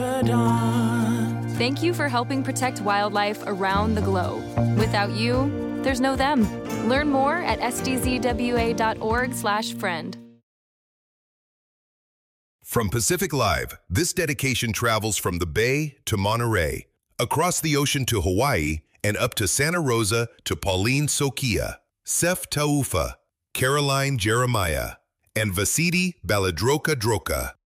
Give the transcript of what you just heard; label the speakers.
Speaker 1: confidant.
Speaker 2: Thank you for helping protect wildlife around the globe. Without you, there's no them. Learn more at sdzwa.org/friend.
Speaker 3: From Pacific Live, this dedication travels from the Bay to Monterey, across the ocean to Hawaii, and up to Santa Rosa to Pauline Sokia, Sef Taufa, Caroline Jeremiah, and Vasidi Baladroka Droka.